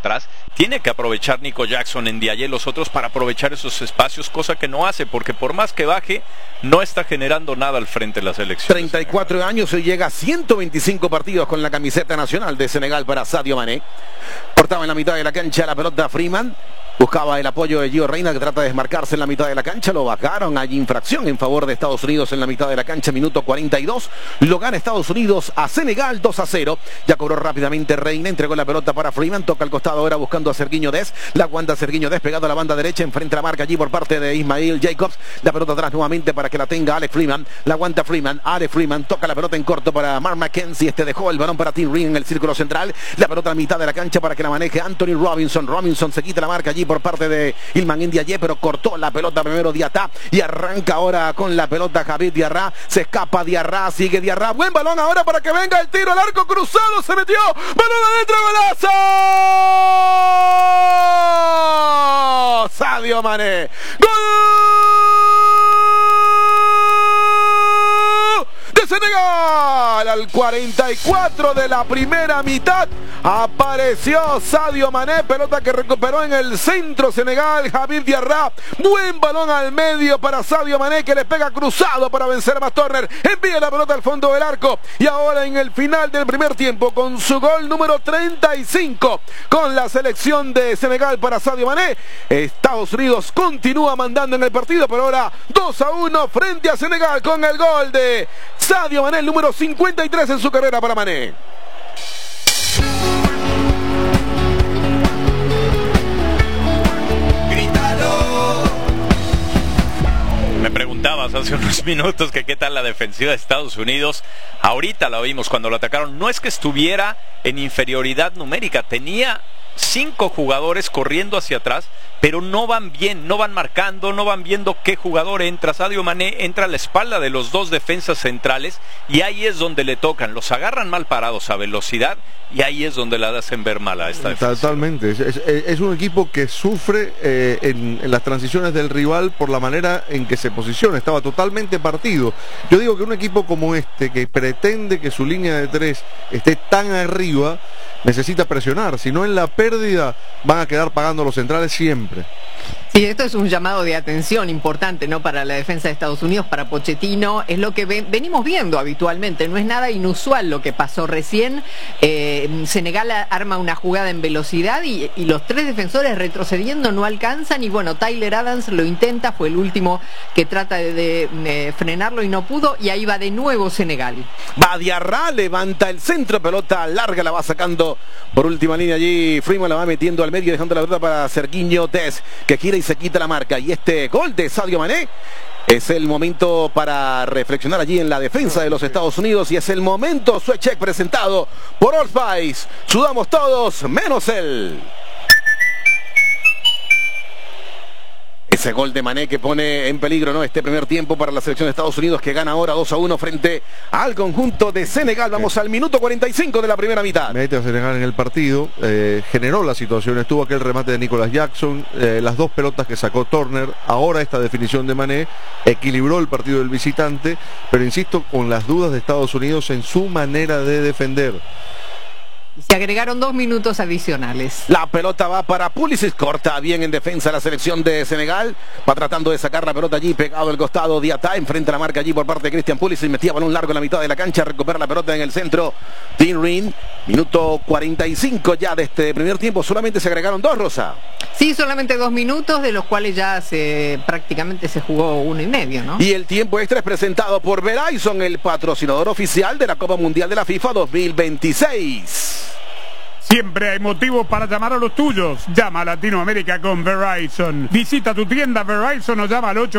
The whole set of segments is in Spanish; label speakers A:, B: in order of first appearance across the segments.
A: atrás, tiene que aprovechar Nico Jackson en Ndiaye y los otros para aprovechar esos espacios, cosa que no hace, porque por más que baje, no está generando nada al frente de la selección.
B: 34 años y llega a 125 partidos con la camiseta nacional de Senegal para Sadio Mané. Cortaba en la mitad de la cancha la pelota Freeman. Buscaba el apoyo de Gio Reyna, que trata de desmarcarse en la mitad de la cancha. Lo bajaron. Hay infracción en favor de Estados Unidos en la mitad de la cancha. Minuto 42. Lo gana Estados Unidos a Senegal 2-0. Ya cobró rápidamente Reyna. Entregó la pelota para Freeman. Toca al costado ahora buscando a Serguiño Dest. La aguanta Serguiño Dest pegado a la banda derecha. Enfrente a la marca allí por parte de Ismail Jacobs. La pelota atrás nuevamente para que la tenga Alex Freeman. La aguanta Freeman. Alex Freeman toca la pelota en corto para Mark McKenzie. Dejó el balón para Tim Ream en el círculo central. La pelota a mitad de la cancha para que la maneje Anthony Robinson. Robinson se quita la marca allí por parte de Ilman Ndiaye, pero cortó la pelota primero Diatá y arranca ahora con la pelota Javid Diarra. Se escapa Diarra, sigue Diarra. Buen balón ahora para que venga el tiro al arco cruzado. Se metió. Balón adentro, golazo. Sadio Mané. ¡Gol de Senegal! Al 44 de la primera mitad apareció Sadio Mané, pelota que recuperó en el centro Senegal, Javid Diarra. Buen balón al medio para Sadio Mané, que le pega cruzado para vencer a Matt Turner. Envía la pelota al fondo del arco y ahora en el final del primer tiempo, con su gol número 35 con la selección de Senegal para Sadio Mané, Estados Unidos continúa mandando en el partido, pero ahora 2-1 frente a Senegal con el gol de Sadio Mané, el número 53 en su carrera para Mané.
A: Me preguntabas hace unos minutos que qué tal la defensiva de Estados Unidos. Ahorita la vimos cuando lo atacaron. No es que estuviera en inferioridad numérica, tenía 5 jugadores corriendo hacia atrás, pero no van bien, no van marcando, no van viendo qué jugador entra. Sadio Mané entra a la espalda de los dos defensas centrales y ahí es donde le tocan, los agarran mal parados a velocidad y ahí es donde la hacen ver mal a esta defensa.
C: Totalmente, es un equipo que sufre en las transiciones del rival por la manera en que se posiciona, estaba totalmente partido. Yo digo que un equipo como este, que pretende que su línea de 3 esté tan arriba, necesita presionar, si no en la pérdida van a quedar pagando los centrales siempre.
D: Sí, esto es un llamado de atención importante, ¿no?, para la defensa de Estados Unidos, para Pochettino. Es lo que venimos viendo habitualmente, no es nada inusual lo que pasó recién. Senegal arma una jugada en velocidad y los 3 defensores retrocediendo no alcanzan, y bueno, Tyler Adams lo intenta, fue el último que trata de frenarlo y no pudo, y ahí va de nuevo Senegal.
B: Va Diarra, levanta el centro, pelota larga, la va sacando por última línea allí. Freeman la va metiendo al medio, dejando la pelota para Serguiño Dest, que gira y se quita la marca. Y este gol de Sadio Mané es el momento para reflexionar allí en la defensa de los Estados Unidos, y es el momento Sweatcheck presentado por Old Spice. Sudamos todos menos él. Ese gol de Mané que pone en peligro, ¿no?, este primer tiempo para la selección de Estados Unidos, que gana ahora 2-1 frente al conjunto de Senegal. Vamos al minuto 45 de la primera mitad.
C: Mete a Senegal en el partido, generó la situación, estuvo aquel remate de Nicolas Jackson, las 2 pelotas que sacó Turner, ahora esta definición de Mané, equilibró el partido del visitante, pero insisto, con las dudas de Estados Unidos en su manera de defender.
D: Se agregaron 2 minutos adicionales.
B: La pelota va para Pulisic, corta bien en defensa la selección de Senegal, va tratando de sacar la pelota allí, pegado al costado Diatá, enfrenta la marca allí por parte de Christian Pulisic, metía balón largo en la mitad de la cancha, recupera la pelota en el centro Tim Ream. Minuto 45 ya de este primer tiempo, solamente se agregaron 2, Rosa.
D: Sí, solamente 2 minutos, de los cuales ya prácticamente se jugó 1 y medio, ¿no?
B: Y el tiempo extra es presentado por Verizon, el patrocinador oficial de la Copa Mundial de la FIFA 2026.
E: Siempre hay motivos para llamar a los tuyos. Llama a Latinoamérica con Verizon. Visita tu tienda Verizon o llama al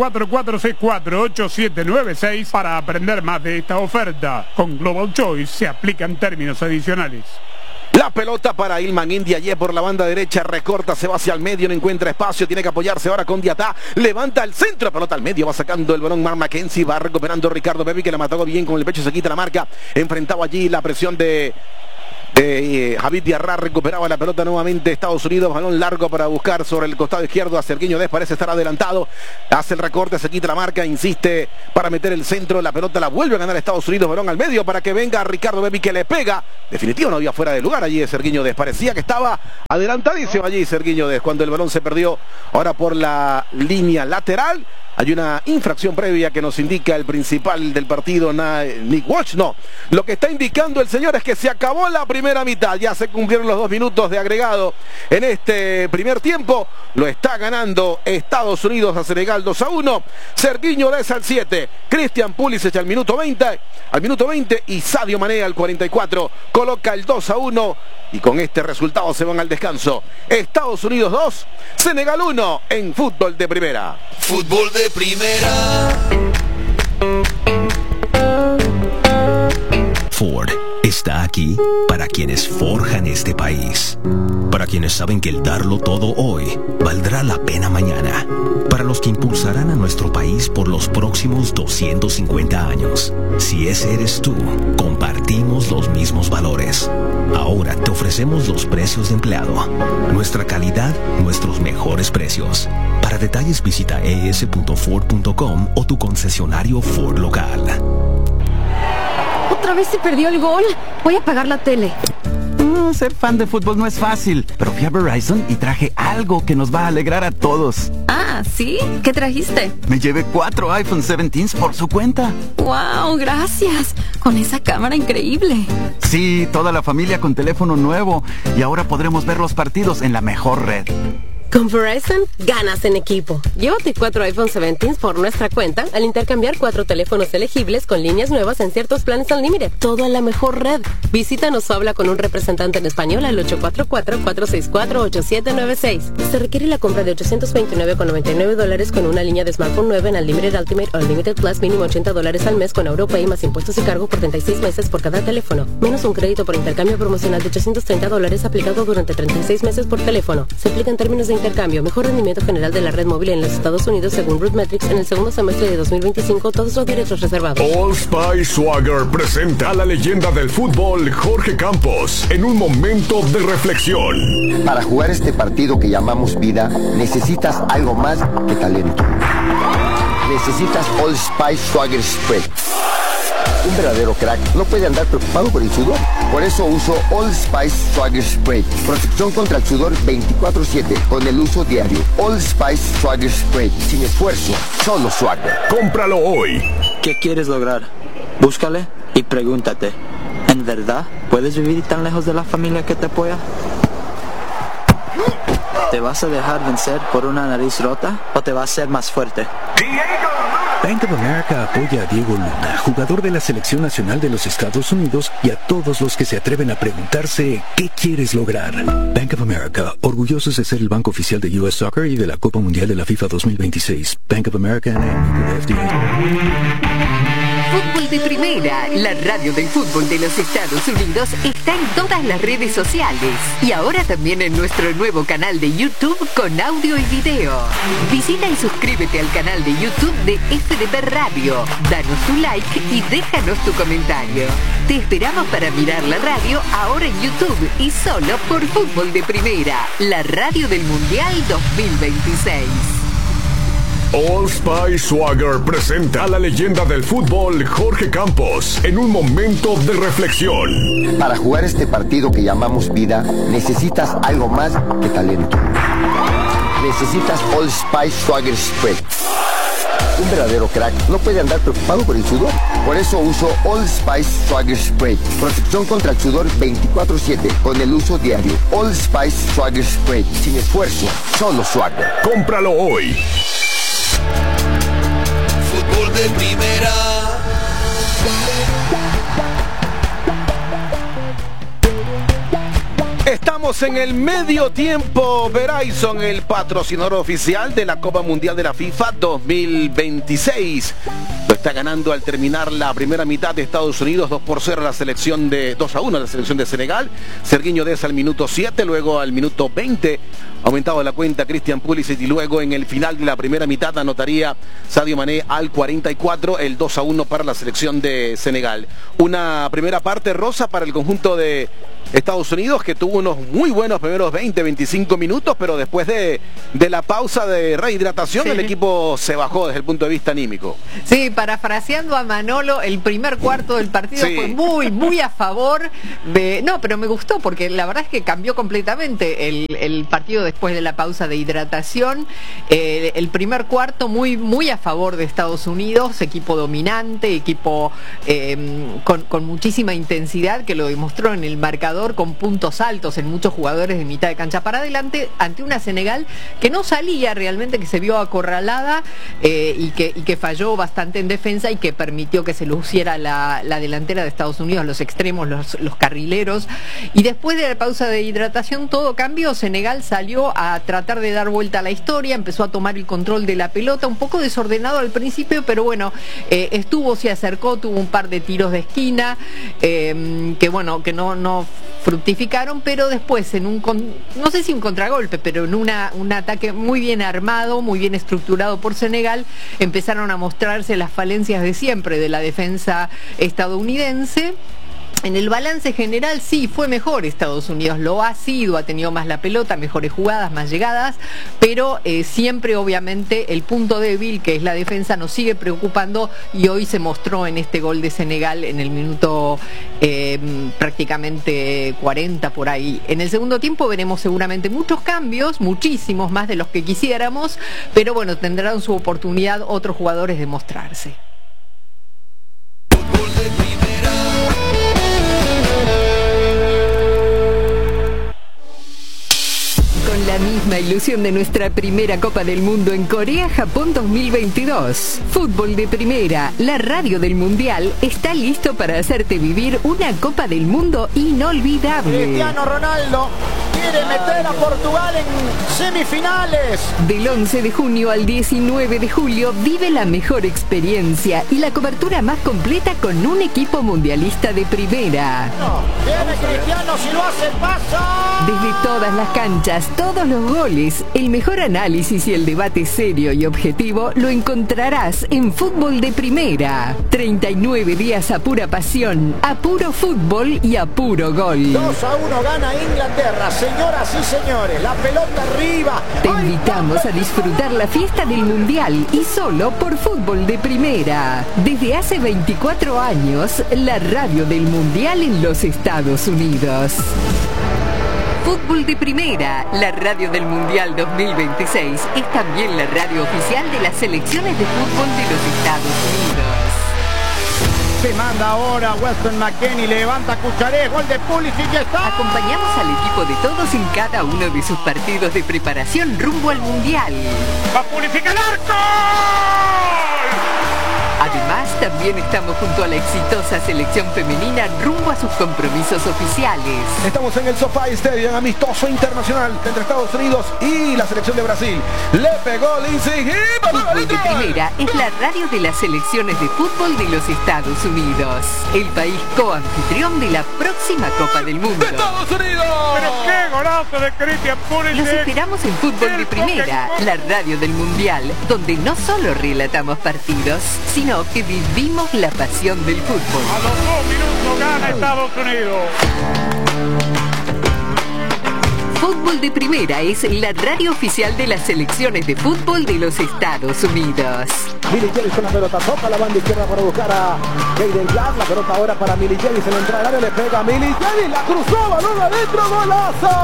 E: 844-464-8796 para aprender más de esta oferta. Con Global Choice se aplican términos adicionales.
B: La pelota para Ilman Ndiaye por la banda derecha, recorta, se va hacia el medio, no encuentra espacio, tiene que apoyarse ahora con Diatá, levanta el centro, pelota al medio, va sacando el balón Mark McKenzie, va recuperando Ricardo Pepi, que la mató bien con el pecho, se quita la marca, enfrentaba allí la presión de Javid Diarra recuperaba la pelota nuevamente. Estados Unidos, balón largo para buscar sobre el costado izquierdo a Sergiño Dest, parece estar adelantado, hace el recorte, se quita la marca, insiste para meter el centro, la pelota la vuelve a ganar Estados Unidos, balón al medio para que venga Ricardo Bebi, que le pega. Definitivo, no había fuera de lugar allí de Sergiño Dest, parecía que estaba adelantadísimo allí Sergiño Dest cuando el balón se perdió ahora por la línea lateral. Hay una infracción previa que nos indica el principal del partido, Nick Walsh. No, lo que está indicando el señor es que se acabó la primera mitad. Ya se cumplieron los 2 minutos de agregado en este primer tiempo. Lo está ganando Estados Unidos a Senegal 2-1. Sergiño Dest al 7. Christian Pulisic al minuto 20 y Sadio Mané al 44. Coloca el 2-1 y con este resultado se van al descanso. Estados Unidos 2, Senegal 1 en fútbol de primera.
F: Fútbol de primera.
G: Ford está aquí para quienes forjan este país, para quienes saben que el darlo todo hoy valdrá la pena mañana, para los que impulsarán a nuestro país por los próximos 250 años. Si ese eres tú, compartimos los mismos valores. Ahora te ofrecemos los precios de empleado, nuestra calidad, nuestros mejores precios. Para detalles visita es.ford.com o tu concesionario Ford local.
H: ¿Otra vez se perdió el gol? Voy a apagar la tele.
I: Ser fan de fútbol no es fácil, pero fui a Verizon y traje algo que nos va a alegrar a todos.
H: Ah, ¿sí? ¿Qué trajiste?
I: Me llevé 4 iPhone 17s por su cuenta.
H: ¡Wow! Gracias. Con esa cámara increíble.
I: Sí, toda la familia con teléfono nuevo. Y ahora podremos ver los partidos en la mejor red.
J: Con Verizon, ganas en equipo. Llévate 4 iPhone 17 por nuestra cuenta al intercambiar 4 teléfonos elegibles con líneas nuevas en ciertos planes Unlimited. Todo en la mejor red. Visítanos o habla con un representante en español al 844-464-8796. Se requiere la compra de $829.99 con una línea de smartphone nueva en Unlimited Ultimate o Unlimited Plus, mínimo $80 al mes con AuroPay más impuestos y cargo por 36 meses por cada teléfono. Menos un crédito por intercambio promocional de $830 aplicado durante 36 meses por teléfono. Se aplica en términos de intercambio. Mejor rendimiento general de la red móvil en los Estados Unidos según RootMetrics en el segundo semestre de 2025. Todos los derechos reservados.
K: Old Spice Swagger presenta a la leyenda del fútbol Jorge Campos en un momento de reflexión.
L: Para jugar este partido que llamamos vida, necesitas algo más que talento. Necesitas Old Spice Swagger Spread. Un verdadero crack no puede andar preocupado por el sudor. Por eso uso Old Spice Swagger Spray. Protección contra el sudor 24/7 con el uso diario. Old Spice Swagger Spray. Sin esfuerzo, solo swagger.
K: ¡Cómpralo hoy!
M: ¿Qué quieres lograr? Búscale y pregúntate. ¿En verdad puedes vivir tan lejos de la familia que te apoya? ¿Te vas a dejar vencer por una nariz rota o te vas a ser más fuerte?
N: Bank of America apoya a Diego Luna, jugador de la Selección Nacional de los Estados Unidos, y a todos los que se atreven a preguntarse ¿qué quieres lograr? Bank of America, orgullosos de ser el banco oficial de US Soccer y de la Copa Mundial de la FIFA 2026. Bank of America and FDA.
O: Fútbol de Primera, la radio del fútbol de los Estados Unidos, está en todas las redes sociales y ahora también en nuestro nuevo canal de YouTube con audio y video. Visita y suscríbete al canal de YouTube de FDP Radio. Danos tu like y déjanos tu comentario. Te esperamos para mirar la radio ahora en YouTube y solo por Fútbol de Primera, la radio del Mundial 2026.
K: Old Spice Swagger presenta a la leyenda del fútbol Jorge Campos en un momento de reflexión.
L: Para jugar este partido que llamamos vida, necesitas algo más que talento. Necesitas Old Spice Swagger Spray. Un verdadero crack no puede andar preocupado por el sudor. Por eso uso Old Spice Swagger Spray. Protección contra el sudor 24/7 con el uso diario. Old Spice Swagger Spray. Sin esfuerzo, solo swagger.
K: ¡Cómpralo hoy!
F: Fútbol de primera.
B: Estamos Estamos en el medio tiempo. Verizon, el patrocinador oficial de la Copa Mundial de la FIFA 2026. Lo está ganando al terminar la primera mitad de Estados Unidos, 2-0 a la selección de 2-1 a la selección de Senegal. Serguiño Deza al minuto 7, luego al minuto 20 aumentado la cuenta Christian Pulisic, y luego en el final de la primera mitad anotaría Sadio Mané al 44, el 2-1 para la selección de Senegal. Una primera parte rosa para el conjunto de Estados Unidos, que tuvo unos muy buenos primeros 20-25 minutos, pero después de la pausa de rehidratación, sí, el equipo se bajó desde el punto de vista anímico.
D: Sí, parafraseando a Manolo, el primer cuarto del partido fue muy a favor de... No, pero me gustó porque la verdad es que cambió completamente el partido después de la pausa de hidratación. El primer cuarto muy a favor de Estados Unidos, equipo dominante, equipo con muchísima intensidad, que lo demostró en el marcador, con puntos altos en muchos jugadores de mitad de cancha para adelante, ante una Senegal que no salía realmente, que se vio acorralada y que falló bastante en defensa, y que permitió que se luciera la delantera de Estados Unidos, los extremos, los carrileros. Y después de la pausa de hidratación todo cambió. Senegal salió a tratar de dar vuelta a la historia, empezó a tomar el control de la pelota, un poco desordenado al principio, pero bueno, se acercó, tuvo un par de tiros de esquina que no fructificaron, pero después no sé si un contragolpe, pero en un ataque muy bien armado, muy bien estructurado por Senegal, empezaron a mostrarse las falencias de siempre de la defensa estadounidense. En el balance general sí fue mejor Estados Unidos, lo ha sido, ha tenido más la pelota, mejores jugadas, más llegadas, pero siempre obviamente el punto débil, que es la defensa, nos sigue preocupando, y hoy se mostró en este gol de Senegal en el minuto prácticamente 40 por ahí. En el segundo tiempo veremos seguramente muchos cambios, muchísimos más de los que quisiéramos, pero bueno, tendrán su oportunidad otros jugadores de mostrarse.
O: La misma ilusión de nuestra primera Copa del Mundo en Corea-Japón 2022. Fútbol de Primera, la radio del Mundial, está listo para hacerte vivir una Copa del Mundo inolvidable.
P: Cristiano Ronaldo quiere meter a Portugal en semifinales.
O: Del 11 de junio al 19 de julio vive la mejor experiencia y la cobertura más completa con un equipo mundialista de primera.
P: Viene Cristiano, si lo hace pasa.
O: Desde todas las canchas, todos los goles, el mejor análisis y el debate serio y objetivo lo encontrarás en Fútbol de Primera. 39 días a pura pasión, a puro fútbol y a puro gol.
P: 2-1 gana Inglaterra, señoras y señores, la pelota arriba.
O: Te invitamos a disfrutar la fiesta del Mundial, y solo por Fútbol de Primera. Desde hace 24 años, la radio del Mundial en los Estados Unidos. Fútbol de Primera, la radio del Mundial 2026, es también la radio oficial de las selecciones de fútbol de los Estados Unidos.
P: Se manda ahora Weston McKennie, levanta Cucharé, gol de Pulisic, ya está.
O: Acompañamos al equipo de todos en cada uno de sus partidos de preparación rumbo al Mundial.
E: ¡Va Pulisic al arco!
O: Además, también estamos junto a la exitosa selección femenina rumbo a sus compromisos oficiales.
B: Estamos en el SoFi Stadium, amistoso internacional entre Estados Unidos y la selección de Brasil. Le pegó Lindsay.
O: Fútbol de Primera es la radio de las selecciones de fútbol de los Estados Unidos, el país coanfitrión de la próxima Copa del Mundo.
B: ¡Estados Unidos!
E: ¡Pero qué golazo de Christian Pulisic!
O: Los esperamos en Fútbol de Primera, la radio del Mundial, donde no solo relatamos partidos, sino que vivimos la pasión del fútbol.
E: A los 2 minutos gana Estados Unidos.
O: Fútbol de Primera es la radio oficial de las selecciones de fútbol de los Estados Unidos.
P: Milly Jellis con la pelota, toca la banda izquierda para buscar a Jayden Clark. La pelota ahora para Milly Jellis, en la entrada del área le pega a Milly Jellis, la cruzó, balón adentro, golazo.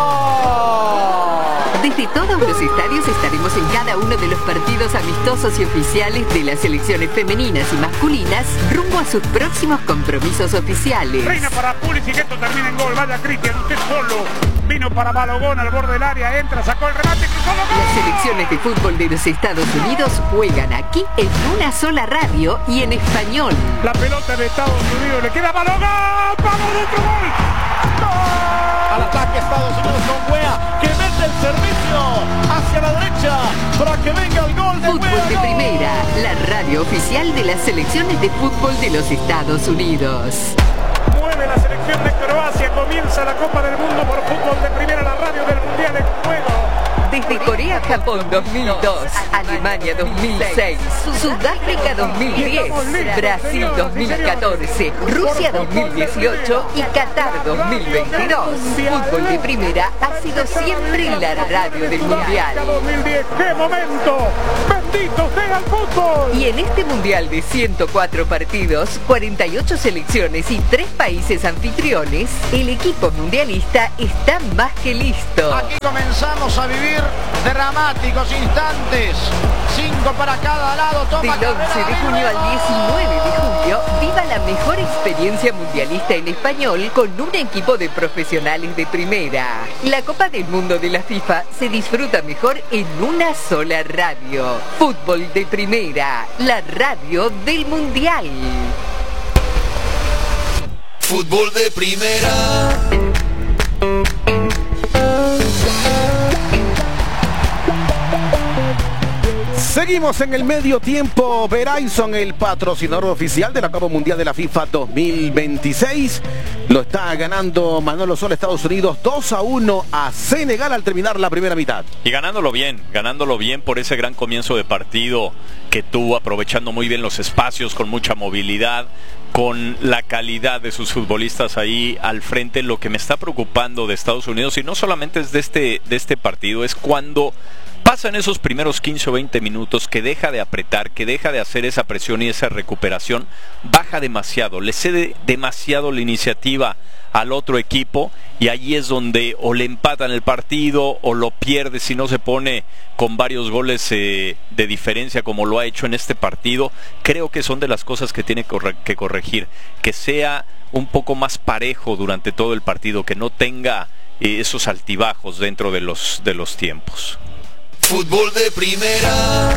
O: Desde todos los estadios estaremos en cada uno de los partidos amistosos y oficiales de las selecciones femeninas y masculinas rumbo a sus próximos compromisos oficiales.
E: Reina para Pulisic, que esto termina en gol. Vaya Cristian, usted solo. Vino para Balogón al borde del área, entra, sacó el remate, cruzó.
O: Las selecciones de fútbol de los Estados Unidos juegan aquí en una sola radio y en español.
E: La pelota de Estados Unidos, le queda Balogón, ¡vamos, otro gol! ¡Gol!
P: Al ataque Estados Unidos con Wea, que mete el servicio hacia la derecha para que venga el gol de
O: Fútbol
P: Wea.
O: de Primera, la radio oficial de las selecciones de fútbol de los Estados Unidos.
E: Mueve la selección de Croacia, comienza la Copa del Mundo por Fútbol de Primera, la radio del Mundial en juego.
O: Desde Corea-Japón 2002, Alemania 2006, Sudáfrica 2010, Brasil 2014, Rusia 2018 y Qatar 2022. Fútbol de Primera ha sido siempre la radio del Mundial.
E: 2010, ¡qué momento! ¡Bendito sea el fútbol!
O: Y en este Mundial de 104 partidos, 48 selecciones y 3 países anfitriones, el equipo mundialista está más que listo.
P: Aquí comenzamos a vivir dramáticos instantes. 5 para cada lado. Toma
O: Del 11 de junio al 19 de julio, viva la mejor experiencia mundialista en español con un equipo de profesionales de primera. La Copa del Mundo de la FIFA se disfruta mejor en una sola radio. Fútbol de Primera, la radio del Mundial.
F: Fútbol de Primera.
B: Seguimos en el medio tiempo. Verizon, el patrocinador oficial de la Copa Mundial de la FIFA 2026. Lo está ganando Manolo Sol, Estados Unidos, 2-1 a Senegal al terminar la primera mitad.
A: Y ganándolo bien por ese gran comienzo de partido que tuvo, aprovechando muy bien los espacios, con mucha movilidad, con la calidad de sus futbolistas ahí al frente. Lo que me está preocupando de Estados Unidos, y no solamente es de este partido, es cuando pasan esos primeros 15 o 20 minutos que deja de apretar, que deja de hacer esa presión y esa recuperación, baja demasiado, le cede demasiado la iniciativa al otro equipo, y allí es donde o le empatan el partido o lo pierde si no se pone con varios goles de diferencia como lo ha hecho en este partido. Creo que son de las cosas que tiene que corregir, que sea un poco más parejo durante todo el partido, que no tenga esos altibajos dentro de los tiempos.
F: Fútbol de Primera.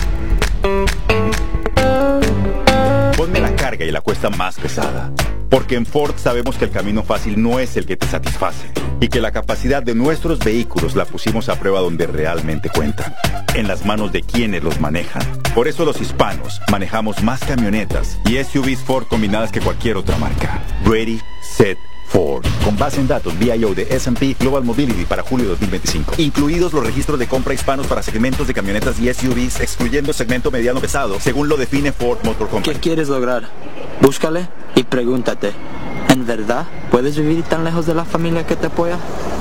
Q: Ponme la carga y la cuesta más pesada. Porque en Ford sabemos que el camino fácil no es el que te satisface. Y que la capacidad de nuestros vehículos la pusimos a prueba donde realmente cuentan. En las manos de quienes los manejan. Por eso los hispanos manejamos más camionetas y SUVs Ford combinadas que cualquier otra marca. Ready, set, Ford, con base en datos VIO de S&P Global Mobility para julio de 2025. Incluidos los registros de compra hispanos para segmentos de camionetas y SUVs, excluyendo el segmento mediano pesado, según lo define Ford Motor Company.
M: ¿Qué quieres lograr? Búscale y pregúntate, ¿en verdad puedes vivir tan lejos de la familia que te apoya?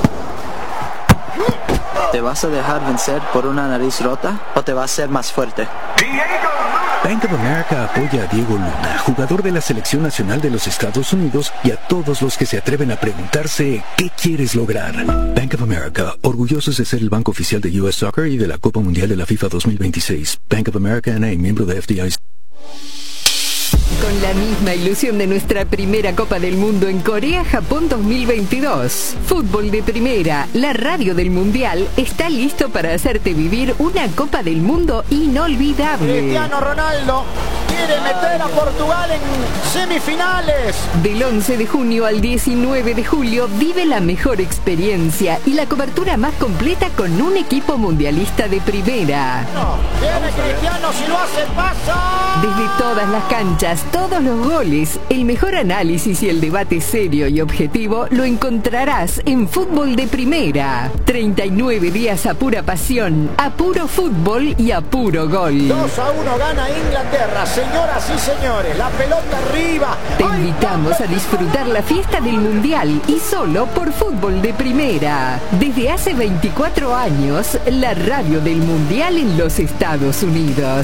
M: ¿Te vas a dejar vencer por una nariz rota o te vas a ser más fuerte?
N: Bank of America apoya a Diego Luna, jugador de la Selección Nacional de los Estados Unidos, y a todos los que se atreven a preguntarse ¿qué quieres lograr? Bank of America, orgullosos de ser el banco oficial de US Soccer y de la Copa Mundial de la FIFA 2026. Bank of America N.A., miembro de FDIC.
O: Con la misma ilusión de nuestra primera Copa del Mundo en Corea-Japón 2022. Fútbol de Primera, la radio del Mundial, está listo para hacerte vivir una Copa del Mundo inolvidable.
P: Cristiano Ronaldo quiere meter a Portugal en semifinales.
O: Del 11 de junio al 19 de julio vive la mejor experiencia y la cobertura más completa con un equipo mundialista de primera.
P: Viene Cristiano, si lo hace pasa.
O: Desde todas las canchas, todos los goles, el mejor análisis y el debate serio y objetivo lo encontrarás en Fútbol de Primera. 39 días a pura pasión, a puro fútbol y a puro gol.
P: 2-1 gana Inglaterra, señoras y señores, la pelota arriba.
O: Te invitamos a disfrutar la fiesta del Mundial y solo por Fútbol de Primera. Desde hace 24 años, la radio del Mundial en los Estados Unidos.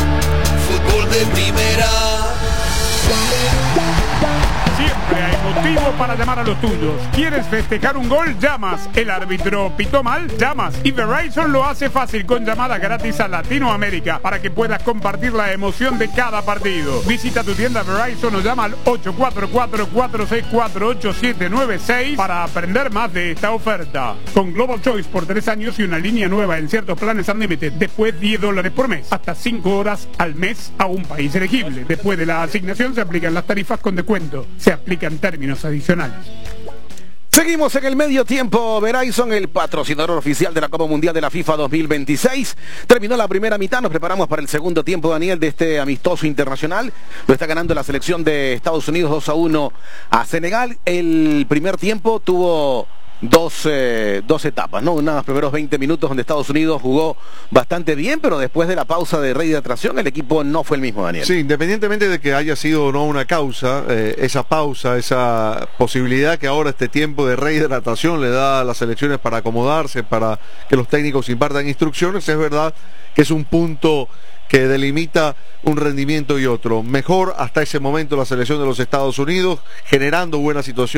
F: Fútbol de Primera.
E: Siempre hay motivos motivo para llamar a los tuyos. ¿Quieres festejar un gol? Llamas. ¿El árbitro pitó mal? Llamas. Y Verizon lo hace fácil con llamadas gratis a Latinoamérica para que puedas compartir la emoción de cada partido. Visita tu tienda Verizon o llama al 844-464-8796 para aprender más de esta oferta. Con Global Choice por 3 años y una línea nueva en ciertos planes Unlimited. Después $10 por mes. Hasta 5 horas al mes a un país elegible. Después de la asignación se aplican las tarifas con descuento. Se aplican términos adicionales.
B: Seguimos en el medio tiempo. Verizon, el patrocinador oficial de la Copa Mundial de la FIFA 2026. Terminó la primera mitad, nos preparamos para el segundo tiempo, Daniel, de este amistoso internacional. Lo está ganando la selección de Estados Unidos 2-1 a Senegal. El primer tiempo tuvo dos etapas, ¿no? Unos primeros 20 minutos donde Estados Unidos jugó bastante bien, pero después de la pausa de rehidratación el equipo no fue el mismo, Daniel.
C: Sí, independientemente de que haya sido o no una causa, esa pausa, esa posibilidad que ahora este tiempo de rehidratación le da a las selecciones para acomodarse, para que los técnicos impartan instrucciones, es verdad que es un punto que delimita un rendimiento y otro. Mejor hasta ese momento la selección de los Estados Unidos, generando buena situación